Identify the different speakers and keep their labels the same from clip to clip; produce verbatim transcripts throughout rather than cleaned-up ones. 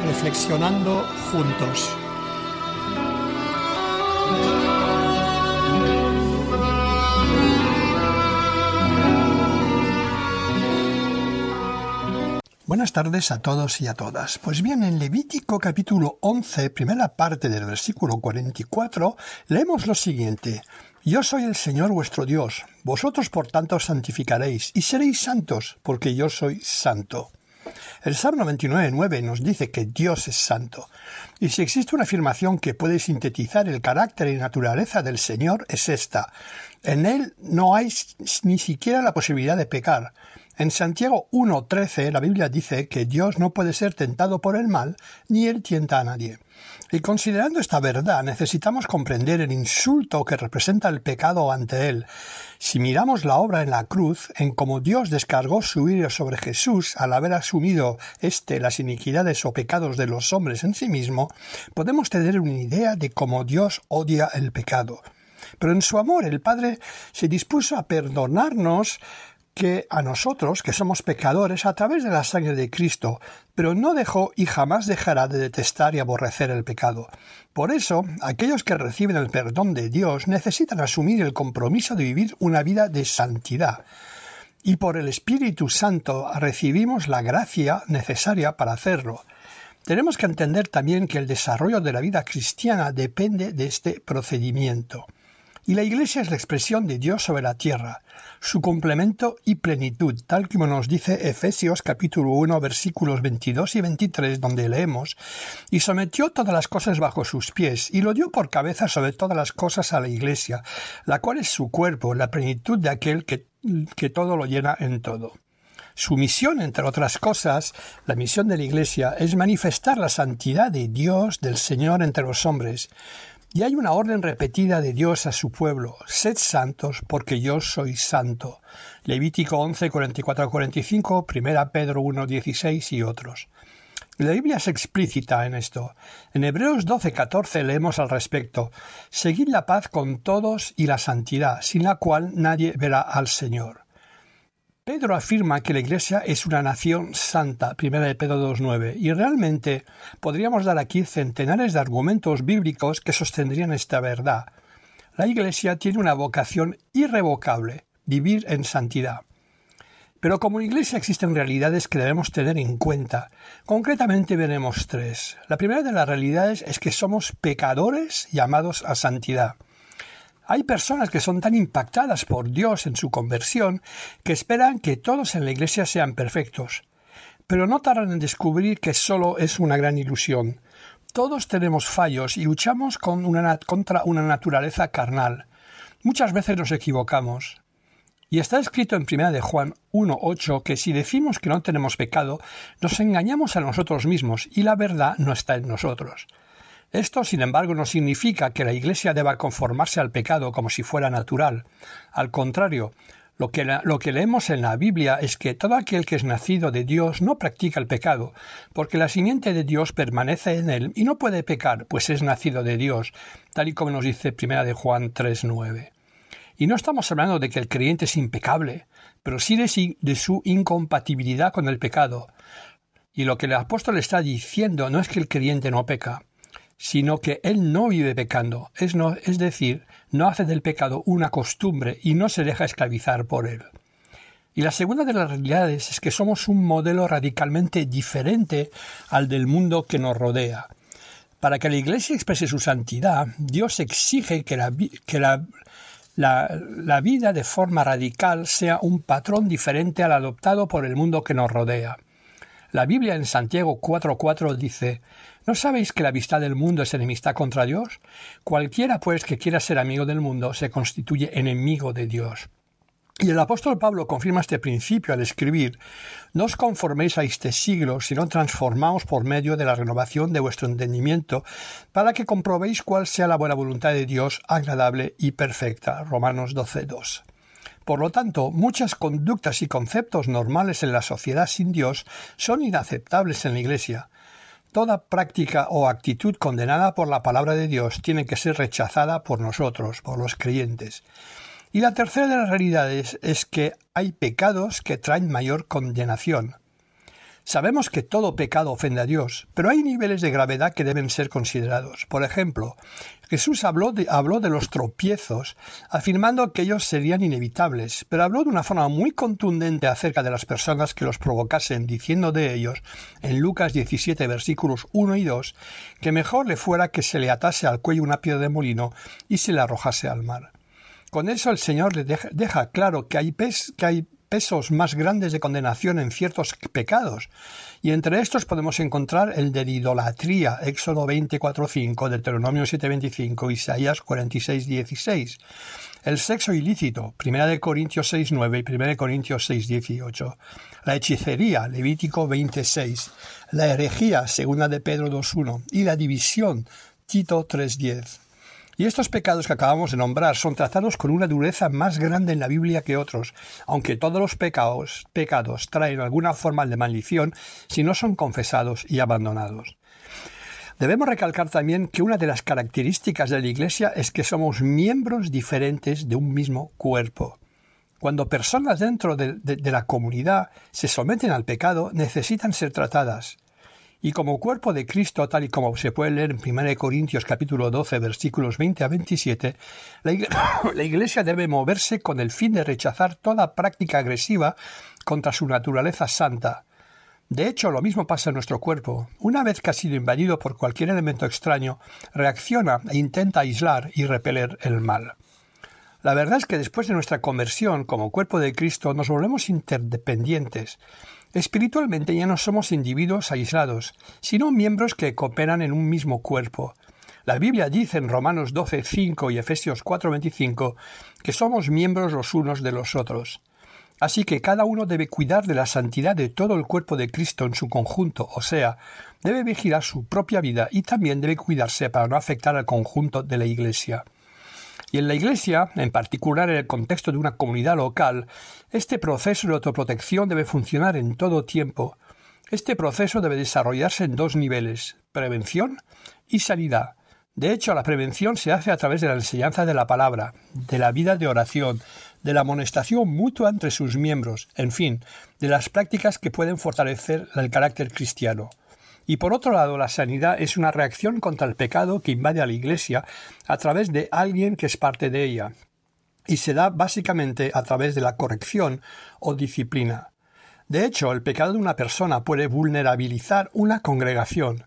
Speaker 1: Reflexionando juntos. Buenas tardes a todos y a todas. Pues bien, en Levítico capítulo once, primera parte del versículo cuarenta y cuatro, leemos lo siguiente: Yo soy el Señor vuestro Dios, vosotros por tanto santificaréis, y seréis santos, porque yo soy santo. El Salmo noventa y nueve nueve nos dice que Dios es santo, y si existe una afirmación que puede sintetizar el carácter y naturaleza del Señor es esta: en Él no hay ni siquiera la posibilidad de pecar. En Santiago uno trece la Biblia dice que Dios no puede ser tentado por el mal, ni Él tienta a nadie. Y considerando esta verdad, necesitamos comprender el insulto que representa el pecado ante Él. Si miramos la obra en la cruz, en cómo Dios descargó su ira sobre Jesús al haber asumido éste las iniquidades o pecados de los hombres en sí mismo, podemos tener una idea de cómo Dios odia el pecado. Pero en su amor el Padre se dispuso a perdonarnos que a nosotros, que somos pecadores, a través de la sangre de Cristo, pero no dejó y jamás dejará de detestar y aborrecer el pecado. Por eso, aquellos que reciben el perdón de Dios necesitan asumir el compromiso de vivir una vida de santidad. Y por el Espíritu Santo recibimos la gracia necesaria para hacerlo. Tenemos que entender también que el desarrollo de la vida cristiana depende de este procedimiento. Y la Iglesia es la expresión de Dios sobre la tierra, su complemento y plenitud, tal como nos dice Efesios capítulo uno versículos veintidós y veintitrés, donde leemos: y sometió todas las cosas bajo sus pies, y lo dio por cabeza sobre todas las cosas a la Iglesia, la cual es su cuerpo, la plenitud de aquel que, que todo lo llena en todo. Su misión, entre otras cosas, la misión de la Iglesia, es manifestar la santidad de Dios, del Señor entre los hombres. Y hay una orden repetida de Dios a su pueblo: sed santos, porque yo soy santo. Levítico once, cuarenta y cuatro a cuarenta y cinco, primera Pedro uno, dieciséis y otros. La Biblia es explícita en esto. En Hebreos doce, catorce leemos al respecto: seguid la paz con todos y la santidad, sin la cual nadie verá al Señor. Pedro afirma que la Iglesia es una nación santa, primera de Pedro dos nueve, y realmente podríamos dar aquí centenares de argumentos bíblicos que sostendrían esta verdad. La Iglesia tiene una vocación irrevocable: vivir en santidad. Pero como Iglesia existen realidades que debemos tener en cuenta. Concretamente veremos tres. La primera de las realidades es que somos pecadores llamados a santidad. Hay personas que son tan impactadas por Dios en su conversión que esperan que todos en la Iglesia sean perfectos. Pero no tardan en descubrir que solo es una gran ilusión. Todos tenemos fallos y luchamos con una, contra una naturaleza carnal. Muchas veces nos equivocamos. Y está escrito en primera de Juan uno ocho que si decimos que no tenemos pecado, nos engañamos a nosotros mismos y la verdad no está en nosotros. Esto, sin embargo, no significa que la Iglesia deba conformarse al pecado como si fuera natural. Al contrario, lo que, la, lo que leemos en la Biblia es que todo aquel que es nacido de Dios no practica el pecado, porque la simiente de Dios permanece en él y no puede pecar, pues es nacido de Dios, tal y como nos dice primera de Juan tres nueve. Y no estamos hablando de que el creyente es impecable, pero sí de, de su incompatibilidad con el pecado. Y lo que el apóstol está diciendo no es que el creyente no peca, sino que él no vive pecando, es, no, es decir, no hace del pecado una costumbre y no se deja esclavizar por él. Y la segunda de las realidades es que somos un modelo radicalmente diferente al del mundo que nos rodea. Para que la Iglesia exprese su santidad, Dios exige que la, que la, la, la vida de forma radical sea un patrón diferente al adoptado por el mundo que nos rodea. La Biblia en Santiago cuatro cuatro dice: ¿no sabéis que la amistad del mundo es enemistad contra Dios? Cualquiera, pues, que quiera ser amigo del mundo se constituye enemigo de Dios. Y el apóstol Pablo confirma este principio al escribir: no os conforméis a este siglo, sino transformaos por medio de la renovación de vuestro entendimiento, para que comprobéis cuál sea la buena voluntad de Dios, agradable y perfecta. Romanos doce dos. Por lo tanto, muchas conductas y conceptos normales en la sociedad sin Dios son inaceptables en la Iglesia. Toda práctica o actitud condenada por la palabra de Dios tiene que ser rechazada por nosotros, por los creyentes. Y la tercera de las realidades es que hay pecados que traen mayor condenación. Sabemos que todo pecado ofende a Dios, pero hay niveles de gravedad que deben ser considerados. Por ejemplo, Jesús habló de, habló de los tropiezos, afirmando que ellos serían inevitables, pero habló de una forma muy contundente acerca de las personas que los provocasen, diciendo de ellos, en Lucas diecisiete, versículos uno y dos, que mejor le fuera que se le atase al cuello una piedra de molino y se le arrojase al mar. Con eso el Señor le deja, deja claro que hay, pes, que hay pesos más grandes de condenación en ciertos pecados, y entre estos podemos encontrar el de la idolatría, Éxodo veinticuatro cinco, Deuteronomio siete veinticinco, Isaías cuarenta y seis dieciséis, el sexo ilícito, primera de Corintios seis nueve y primera de Corintios seis dieciocho, la hechicería, Levítico veintiséis, la herejía, segunda de Pedro dos uno, y la división, Tito tres diez. Y estos pecados que acabamos de nombrar son tratados con una dureza más grande en la Biblia que otros, aunque todos los pecados, pecados traen alguna forma de maldición si no son confesados y abandonados. Debemos recalcar también que una de las características de la Iglesia es que somos miembros diferentes de un mismo cuerpo. Cuando personas dentro de, de, de la comunidad se someten al pecado, necesitan ser tratadas. Y como cuerpo de Cristo, tal y como se puede leer en primera de Corintios capítulo doce, versículos veinte a veintisiete, la iglesia, la iglesia debe moverse con el fin de rechazar toda práctica agresiva contra su naturaleza santa. De hecho, lo mismo pasa en nuestro cuerpo. Una vez que ha sido invadido por cualquier elemento extraño, reacciona e intenta aislar y repeler el mal. La verdad es que después de nuestra conversión como cuerpo de Cristo nos volvemos interdependientes. Espiritualmente ya no somos individuos aislados, sino miembros que cooperan en un mismo cuerpo. La Biblia dice en Romanos doce cinco y Efesios cuatro veinticinco que somos miembros los unos de los otros. Así que cada uno debe cuidar de la santidad de todo el cuerpo de Cristo en su conjunto, o sea, debe vigilar su propia vida y también debe cuidarse para no afectar al conjunto de la Iglesia. Y en la Iglesia, en particular en el contexto de una comunidad local, este proceso de autoprotección debe funcionar en todo tiempo. Este proceso debe desarrollarse en dos niveles, prevención y sanidad. De hecho, la prevención se hace a través de la enseñanza de la palabra, de la vida de oración, de la amonestación mutua entre sus miembros, en fin, de las prácticas que pueden fortalecer el carácter cristiano. Y por otro lado, la sanidad es una reacción contra el pecado que invade a la Iglesia a través de alguien que es parte de ella, y se da básicamente a través de la corrección o disciplina. De hecho, el pecado de una persona puede vulnerabilizar una congregación,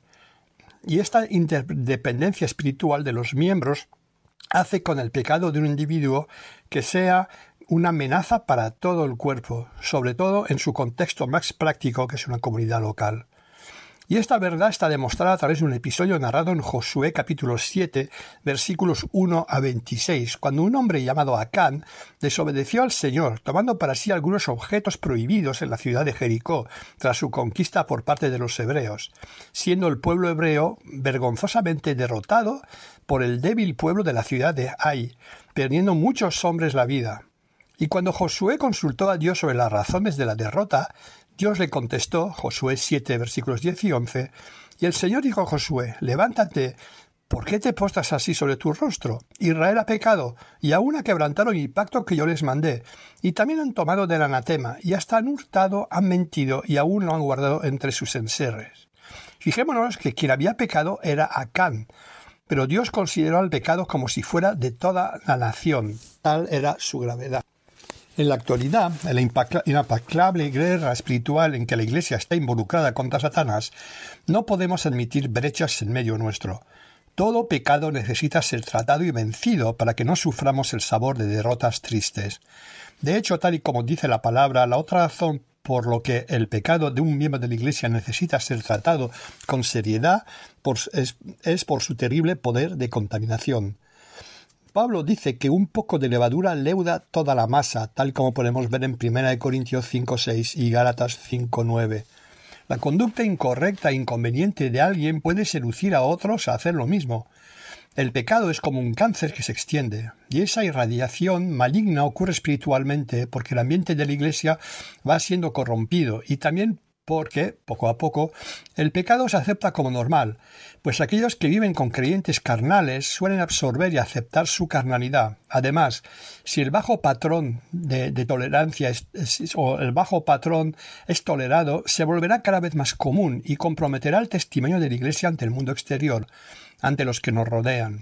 Speaker 1: y esta interdependencia espiritual de los miembros hace con el pecado de un individuo que sea una amenaza para todo el cuerpo, sobre todo en su contexto más práctico, que es una comunidad local. Y esta verdad está demostrada a través de un episodio narrado en Josué capítulo siete, versículos uno a veintiséis, cuando un hombre llamado Acán desobedeció al Señor, tomando para sí algunos objetos prohibidos en la ciudad de Jericó, tras su conquista por parte de los hebreos, siendo el pueblo hebreo vergonzosamente derrotado por el débil pueblo de la ciudad de Ai, perdiendo muchos hombres la vida. Y cuando Josué consultó a Dios sobre las razones de la derrota, Dios le contestó, Josué siete, versículos diez y once, y el Señor dijo a Josué, levántate, ¿por qué te postras así sobre tu rostro? Israel ha pecado, y aún ha quebrantado mi pacto que yo les mandé, y también han tomado del anatema, y hasta han hurtado, han mentido, y aún lo han guardado entre sus enserres. Fijémonos que quien había pecado era Acán, pero Dios consideró al pecado como si fuera de toda la nación. Tal era su gravedad. En la actualidad, en la inaplacable guerra espiritual en que la Iglesia está involucrada contra Satanás, no podemos admitir brechas en medio nuestro. Todo pecado necesita ser tratado y vencido para que no suframos el sabor de derrotas tristes. De hecho, tal y como dice la palabra, la otra razón por lo que el pecado de un miembro de la Iglesia necesita ser tratado con seriedad por, es, es por su terrible poder de contaminación. Pablo dice que un poco de levadura leuda toda la masa, tal como podemos ver en primera de Corintios cinco seis y Gálatas cinco nueve. La conducta incorrecta e inconveniente de alguien puede seducir a otros a hacer lo mismo. El pecado es como un cáncer que se extiende, y esa irradiación maligna ocurre espiritualmente porque el ambiente de la Iglesia va siendo corrompido y también porque, poco a poco, el pecado se acepta como normal, pues aquellos que viven con creyentes carnales suelen absorber y aceptar su carnalidad. Además, si el bajo patrón de, de tolerancia es, es, o el bajo patrón es tolerado, se volverá cada vez más común y comprometerá el testimonio de la Iglesia ante el mundo exterior, ante los que nos rodean.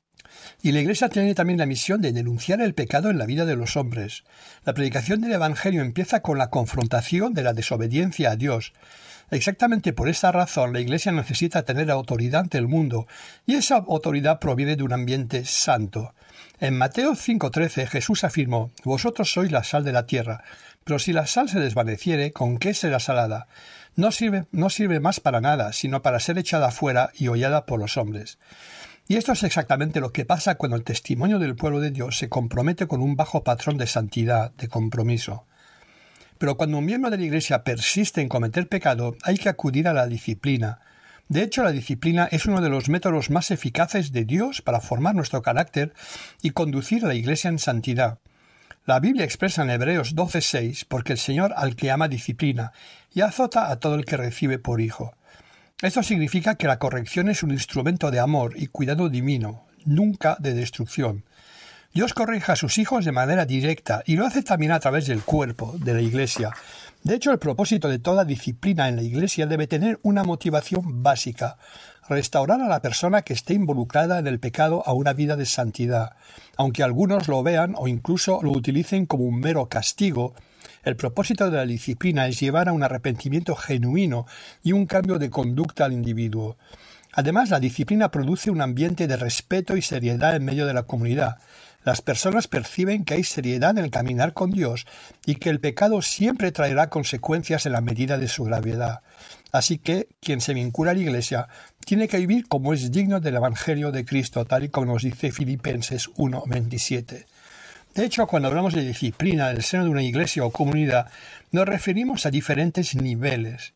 Speaker 1: Y la Iglesia tiene también la misión de denunciar el pecado en la vida de los hombres. La predicación del Evangelio empieza con la confrontación de la desobediencia a Dios. Exactamente por esta razón la Iglesia necesita tener autoridad ante el mundo, y esa autoridad proviene de un ambiente santo. En Mateo cinco trece Jesús afirmó: «Vosotros sois la sal de la tierra, pero si la sal se desvaneciere, ¿con qué será salada? No sirve, no sirve más para nada, sino para ser echada fuera y hollada por los hombres». Y esto es exactamente lo que pasa cuando el testimonio del pueblo de Dios se compromete con un bajo patrón de santidad, de compromiso. Pero cuando un miembro de la Iglesia persiste en cometer pecado, hay que acudir a la disciplina. De hecho, la disciplina es uno de los métodos más eficaces de Dios para formar nuestro carácter y conducir a la Iglesia en santidad. La Biblia expresa en Hebreos doce seis: «Porque el Señor al que ama disciplina, y azota a todo el que recibe por hijo». Esto significa que la corrección es un instrumento de amor y cuidado divino, nunca de destrucción. Dios corrige a sus hijos de manera directa y lo hace también a través del cuerpo, de la Iglesia. De hecho, el propósito de toda disciplina en la Iglesia debe tener una motivación básica: restaurar a la persona que esté involucrada en el pecado a una vida de santidad. Aunque algunos lo vean o incluso lo utilicen como un mero castigo, el propósito de la disciplina es llevar a un arrepentimiento genuino y un cambio de conducta al individuo. Además, la disciplina produce un ambiente de respeto y seriedad en medio de la comunidad. Las personas perciben que hay seriedad en el caminar con Dios y que el pecado siempre traerá consecuencias en la medida de su gravedad. Así que quien se vincula a la Iglesia tiene que vivir como es digno del Evangelio de Cristo, tal y como nos dice Filipenses uno veintisiete. De hecho, cuando hablamos de disciplina en el seno de una iglesia o comunidad, nos referimos a diferentes niveles.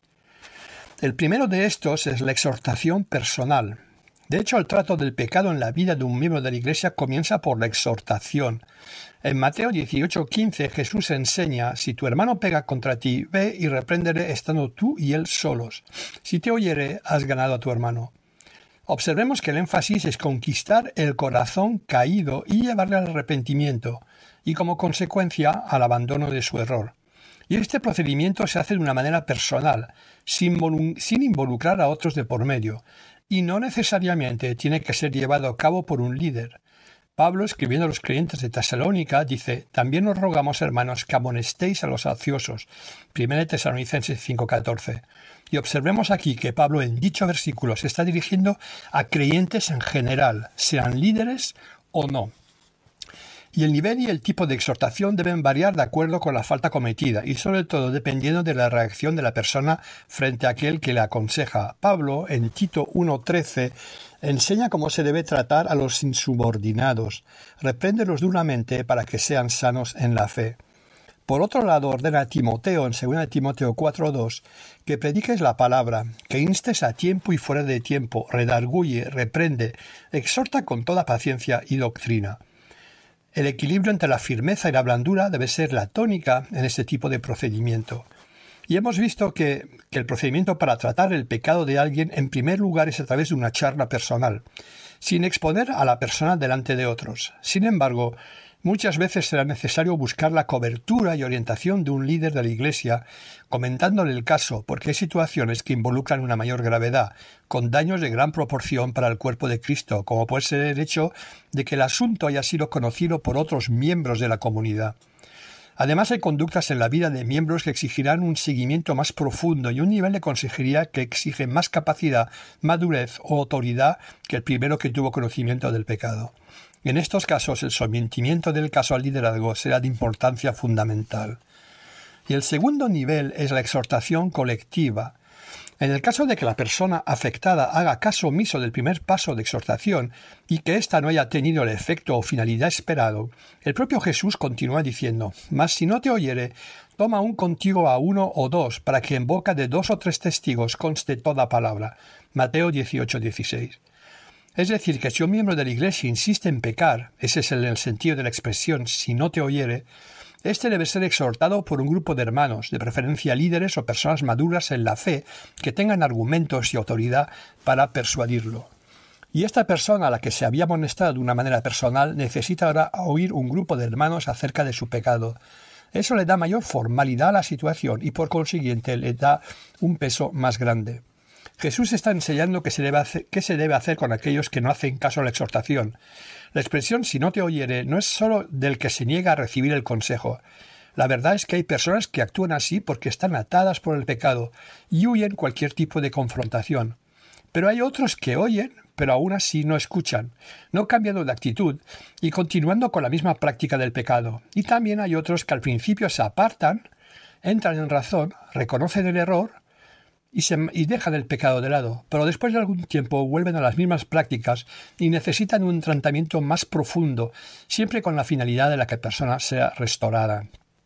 Speaker 1: El primero de estos es la exhortación personal. De hecho, el trato del pecado en la vida de un miembro de la iglesia comienza por la exhortación. En Mateo dieciocho quince Jesús enseña: «Si tu hermano pega contra ti, ve y repréndele estando tú y él solos. Si te oyere, has ganado a tu hermano». Observemos que el énfasis es conquistar el corazón caído y llevarle al arrepentimiento, y como consecuencia al abandono de su error. Y este procedimiento se hace de una manera personal, sin, volu- sin involucrar a otros de por medio, y no necesariamente tiene que ser llevado a cabo por un líder. Pablo, escribiendo a los creyentes de Tesalónica, dice: «También os rogamos, hermanos, que amonestéis a los ociosos». primera Tesalonicenses cinco catorce. Y observemos aquí que Pablo en dicho versículo se está dirigiendo a creyentes en general, sean líderes o no. Y el nivel y el tipo de exhortación deben variar de acuerdo con la falta cometida y sobre todo dependiendo de la reacción de la persona frente a aquel que le aconseja. Pablo, en Tito uno trece, enseña cómo se debe tratar a los insubordinados. Repréndelos duramente para que sean sanos en la fe. Por otro lado, ordena a Timoteo en segunda Timoteo cuatro dos que prediques la palabra, que instes a tiempo y fuera de tiempo, redarguye, reprende, exhorta con toda paciencia y doctrina. El equilibrio entre la firmeza y la blandura debe ser la tónica en este tipo de procedimiento. Y hemos visto que, que el procedimiento para tratar el pecado de alguien en primer lugar es a través de una charla personal, sin exponer a la persona delante de otros. Sin embargo, muchas veces será necesario buscar la cobertura y orientación de un líder de la Iglesia, comentándole el caso, porque hay situaciones que involucran una mayor gravedad, con daños de gran proporción para el cuerpo de Cristo, como puede ser el hecho de que el asunto haya sido conocido por otros miembros de la comunidad. Además, hay conductas en la vida de miembros que exigirán un seguimiento más profundo y un nivel de consejería que exige más capacidad, madurez o autoridad que el primero que tuvo conocimiento del pecado. En estos casos, el sometimiento del caso al liderazgo será de importancia fundamental. Y el segundo nivel es la exhortación colectiva. En el caso de que la persona afectada haga caso omiso del primer paso de exhortación y que ésta no haya tenido el efecto o finalidad esperado, el propio Jesús continúa diciendo: «Mas si no te oyere, toma aún contigo a uno o dos, para que en boca de dos o tres testigos conste toda palabra». Mateo dieciocho dieciséis. Es decir, que si un miembro de la Iglesia insiste en pecar, ese es el, el sentido de la expresión «si no te oyere», Este debe ser exhortado por un grupo de hermanos, de preferencia líderes o personas maduras en la fe, que tengan argumentos y autoridad para persuadirlo. Y esta persona a la que se había amonestado de una manera personal necesita ahora oír un grupo de hermanos acerca de su pecado. Eso le da mayor formalidad a la situación y por consiguiente le da un peso más grande. Jesús está enseñando qué se debe hacer, qué se debe hacer con aquellos que no hacen caso a la exhortación. La expresión «si no te oyere» no es sólo del que se niega a recibir el consejo. La verdad es que hay personas que actúan así porque están atadas por el pecado y huyen cualquier tipo de confrontación. Pero hay otros que oyen, pero aún así no escuchan, no cambiando de actitud y continuando con la misma práctica del pecado. Y también hay otros que al principio se apartan, entran en razón, reconocen el error y, se, y dejan el pecado de lado, pero después de algún tiempo vuelven a las mismas prácticas y necesitan un tratamiento más profundo, siempre con la finalidad de la que la persona sea restaurada.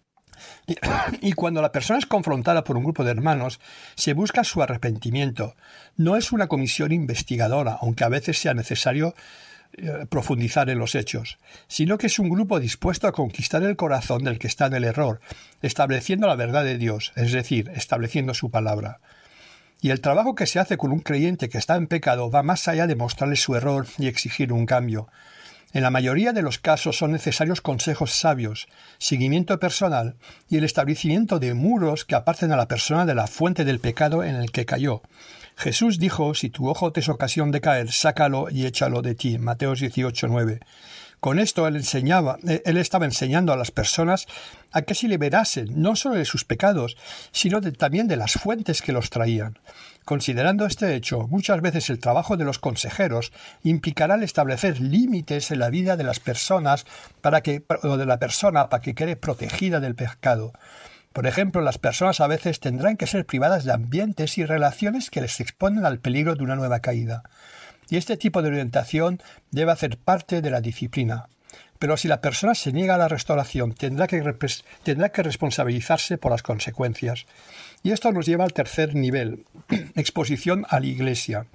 Speaker 1: Y, y cuando la persona es confrontada por un grupo de hermanos, se busca su arrepentimiento. No es una comisión investigadora, aunque a veces sea necesario eh, profundizar en los hechos, sino que es un grupo dispuesto a conquistar el corazón del que está en el error, estableciendo la verdad de Dios, es decir, estableciendo su palabra. Y el trabajo que se hace con un creyente que está en pecado va más allá de mostrarle su error y exigir un cambio. En la mayoría de los casos son necesarios consejos sabios, seguimiento personal y el establecimiento de muros que aparten a la persona de la fuente del pecado en el que cayó. Jesús dijo, si tu ojo te es ocasión de caer, sácalo y échalo de ti. Mateo dieciocho nueve. Con esto él enseñaba, él estaba enseñando a las personas a que se liberasen no solo de sus pecados, sino de, también de las fuentes que los traían. Considerando este hecho, muchas veces el trabajo de los consejeros implicará el establecer límites en la vida de las personas para que, o de la persona para que quede protegida del pecado. Por ejemplo, las personas a veces tendrán que ser privadas de ambientes y relaciones que les exponen al peligro de una nueva caída. Y este tipo de orientación debe hacer parte de la disciplina. Pero si la persona se niega a la restauración, tendrá que, repres- tendrá que responsabilizarse por las consecuencias. Y esto nos lleva al tercer nivel, exposición a la Iglesia.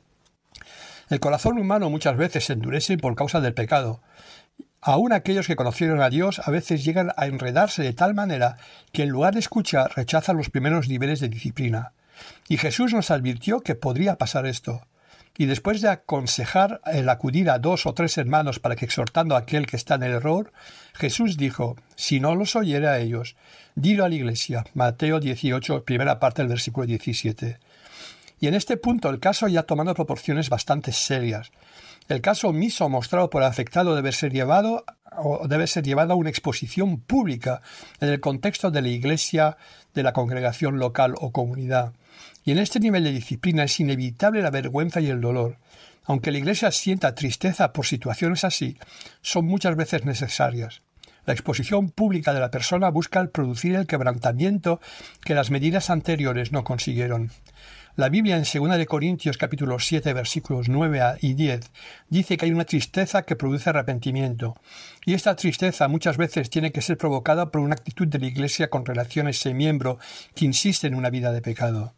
Speaker 1: El corazón humano muchas veces se endurece por causa del pecado. Aún aquellos que conocieron a Dios a veces llegan a enredarse de tal manera que en lugar de escuchar rechazan los primeros niveles de disciplina. Y Jesús nos advirtió que podría pasar esto. Y después de aconsejar el acudir a dos o tres hermanos para que exhortando a aquel que está en el error, Jesús dijo, si no los oyere a ellos, dilo a la iglesia. Mateo dieciocho, primera parte del versículo diecisiete. Y en este punto el caso ya ha tomado proporciones bastante serias. El caso omiso mostrado por el afectado debe ser llevado o debe ser llevado a una exposición pública en el contexto de la iglesia, de la congregación local o comunidad. Y en este nivel de disciplina es inevitable la vergüenza y el dolor. Aunque la Iglesia sienta tristeza por situaciones así, son muchas veces necesarias. La exposición pública de la persona busca producir el quebrantamiento que las medidas anteriores no consiguieron. La Biblia en segunda de Corintios capítulo siete versículos nueve y diez dice que hay una tristeza que produce arrepentimiento, y esta tristeza muchas veces tiene que ser provocada por una actitud de la Iglesia con relación a ese miembro que insiste en una vida de pecado.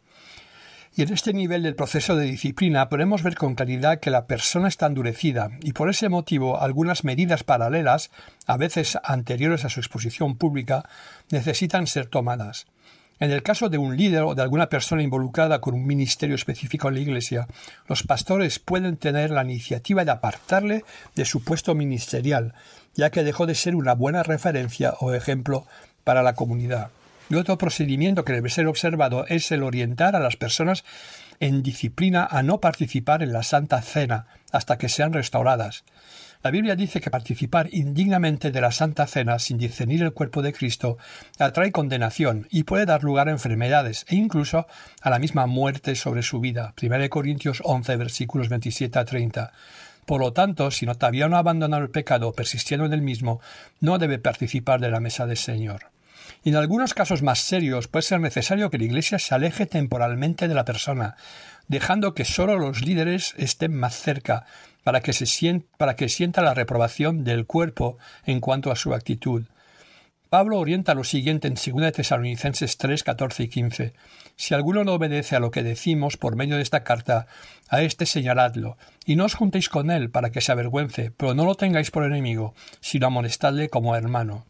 Speaker 1: Y en este nivel del proceso de disciplina podemos ver con claridad que la persona está endurecida y por ese motivo algunas medidas paralelas, a veces anteriores a su exposición pública, necesitan ser tomadas. En el caso de un líder o de alguna persona involucrada con un ministerio específico en la Iglesia, los pastores pueden tener la iniciativa de apartarle de su puesto ministerial, ya que dejó de ser una buena referencia o ejemplo para la comunidad. Y otro procedimiento que debe ser observado es el orientar a las personas en disciplina a no participar en la Santa Cena hasta que sean restauradas. La Biblia dice que participar indignamente de la Santa Cena sin discernir el cuerpo de Cristo atrae condenación y puede dar lugar a enfermedades e incluso a la misma muerte sobre su vida. primera de Corintios once, versículos veintisiete a treinta. Por lo tanto, si no todavía no ha abandonado el pecado o persistiendo en el mismo, no debe participar de la mesa del Señor. Y en algunos casos más serios puede ser necesario que la Iglesia se aleje temporalmente de la persona, dejando que solo los líderes estén más cerca para que, se sienta, para que sienta la reprobación del cuerpo en cuanto a su actitud. Pablo orienta lo siguiente en segunda de Tesalonicenses tres, catorce y quince. Si alguno no obedece a lo que decimos por medio de esta carta, a éste señaladlo, y no os juntéis con él para que se avergüence, pero no lo tengáis por enemigo, sino amonestadle como hermano.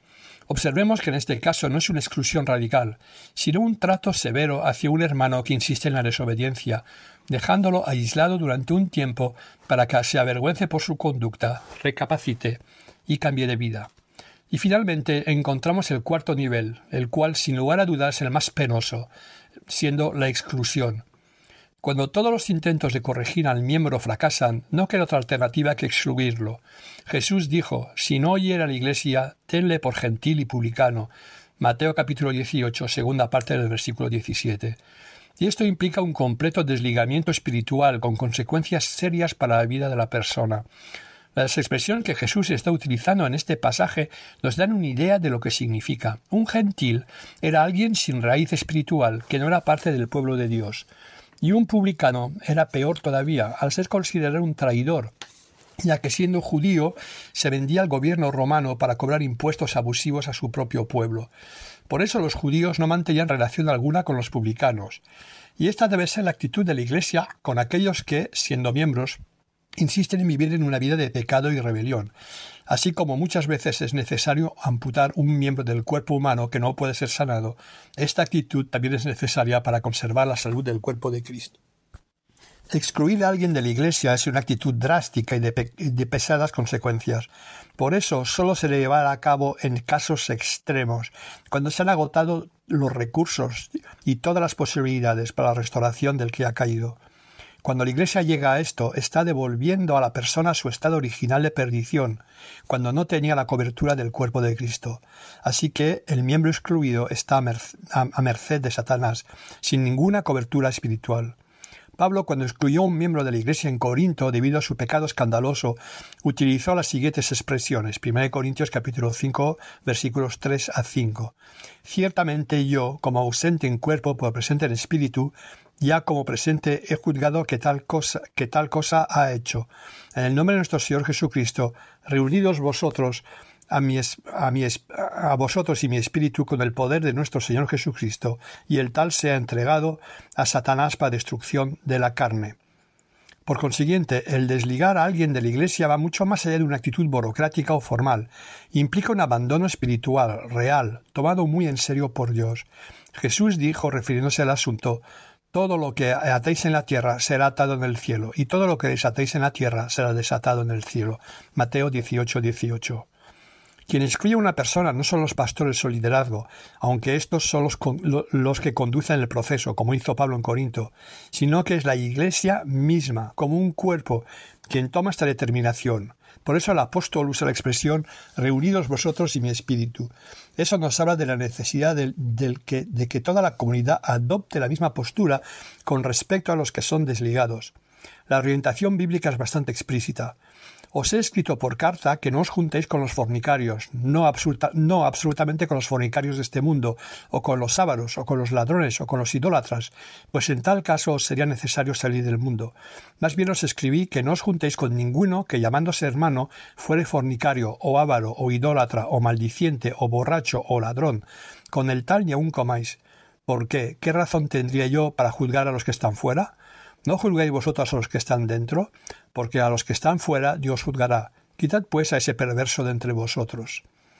Speaker 1: Observemos que en este caso no es una exclusión radical, sino un trato severo hacia un hermano que insiste en la desobediencia, dejándolo aislado durante un tiempo para que se avergüence por su conducta, recapacite y cambie de vida. Y finalmente encontramos el cuarto nivel, el cual sin lugar a dudas es el más penoso, siendo la exclusión. Cuando todos los intentos de corregir al miembro fracasan, no queda otra alternativa que excluirlo. Jesús dijo, si no oyera a la iglesia, tenle por gentil y publicano. Mateo capítulo dieciocho, segunda parte del versículo diecisiete. Y esto implica un completo desligamiento espiritual con consecuencias serias para la vida de la persona. Las expresiones que Jesús está utilizando en este pasaje nos dan una idea de lo que significa. Un gentil era alguien sin raíz espiritual, que no era parte del pueblo de Dios. Y un publicano era peor todavía, al ser considerado un traidor, ya que siendo judío se vendía al gobierno romano para cobrar impuestos abusivos a su propio pueblo. Por eso los judíos no mantenían relación alguna con los publicanos. Y esta debe ser la actitud de la Iglesia con aquellos que, siendo miembros, insisten en vivir en una vida de pecado y rebelión, así como muchas veces es necesario amputar un miembro del cuerpo humano que no puede ser sanado. Esta actitud también es necesaria para conservar la salud del cuerpo de Cristo. Excluir a alguien de la Iglesia es una actitud drástica y de, pe- de pesadas consecuencias. Por eso solo se debe llevar a cabo en casos extremos, cuando se han agotado los recursos y todas las posibilidades para la restauración del que ha caído. Cuando la Iglesia llega a esto, está devolviendo a la persona su estado original de perdición, cuando no tenía la cobertura del cuerpo de Cristo. Así que el miembro excluido está a merced, a, a merced de Satanás, sin ninguna cobertura espiritual. Pablo, cuando excluyó a un miembro de la Iglesia en Corinto debido a su pecado escandaloso, utilizó las siguientes expresiones. primera de Corintios capítulo cinco, versículos tres a cinco. Ciertamente yo, como ausente en cuerpo, pero presente en espíritu, ya como presente he juzgado que tal cosa, que tal cosa ha hecho. En el nombre de nuestro Señor Jesucristo, reunidos vosotros, a, mi, a, mi, a vosotros y mi espíritu con el poder de nuestro Señor Jesucristo, y el tal sea entregado a Satanás para destrucción de la carne. Por consiguiente, el desligar a alguien de la Iglesia va mucho más allá de una actitud burocrática o formal. Implica un abandono espiritual, real, tomado muy en serio por Dios. Jesús dijo, refiriéndose al asunto, todo lo que atéis en la tierra será atado en el cielo, y todo lo que desatéis en la tierra será desatado en el cielo. Mateo dieciocho, dieciocho. Quien excluye a una persona no son los pastores o liderazgo, aunque estos son los, con, los que conducen el proceso, como hizo Pablo en Corinto, sino que es la Iglesia misma, como un cuerpo, quien toma esta determinación. Por eso el apóstol usa la expresión reunidos vosotros y mi espíritu. Eso nos habla de la necesidad de, de, que, de que toda la comunidad adopte la misma postura con respecto a los que son desligados. La orientación bíblica es bastante explícita. Os he escrito por carta que no os juntéis con los fornicarios, no, absoluta, no absolutamente con los fornicarios de este mundo, o con los ávaros, o con los ladrones, o con los idólatras, pues en tal caso os sería necesario salir del mundo. Más bien os escribí que no os juntéis con ninguno que llamándose hermano fuere fornicario, o ávaro, o idólatra, o maldiciente, o borracho, o ladrón. Con el tal ni aun comáis. ¿Por qué? ¿Qué razón tendría yo para juzgar a los que están fuera? ¿No juzguéis vosotros a los que están dentro? Porque a los que están fuera Dios juzgará. Quitad pues a ese perverso de entre vosotros.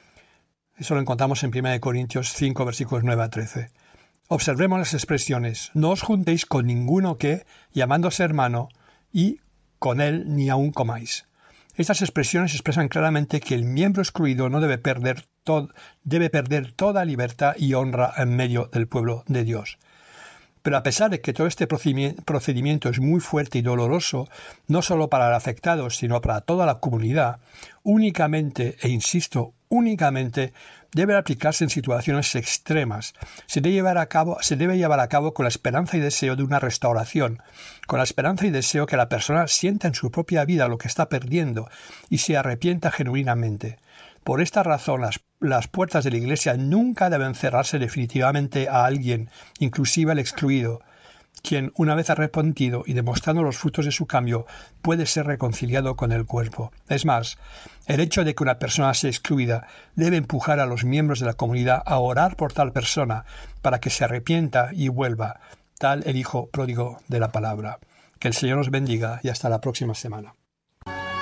Speaker 1: Eso lo encontramos en primera de Corintios cinco, versículos nueve a trece. Observemos las expresiones. No os juntéis con ninguno que, llamándose hermano, y con él ni aun comáis. Estas expresiones expresan claramente que el miembro excluido no debe perder, to- debe perder toda libertad y honra en medio del pueblo de Dios. Pero a pesar de que todo este procedimiento es muy fuerte y doloroso, no solo para el afectado, sino para toda la comunidad, únicamente, e insisto, únicamente debe aplicarse en situaciones extremas. Se debe llevar a cabo, se debe llevar a cabo con la esperanza y deseo de una restauración, con la esperanza y deseo que la persona sienta en su propia vida lo que está perdiendo y se arrepienta genuinamente. Por esta razón, las, las puertas de la Iglesia nunca deben cerrarse definitivamente a alguien, inclusive al excluido, quien, una vez arrepentido y demostrando los frutos de su cambio, puede ser reconciliado con el cuerpo. Es más, el hecho de que una persona sea excluida debe empujar a los miembros de la comunidad a orar por tal persona para que se arrepienta y vuelva, tal el hijo pródigo de la palabra. Que el Señor os bendiga y hasta la próxima semana.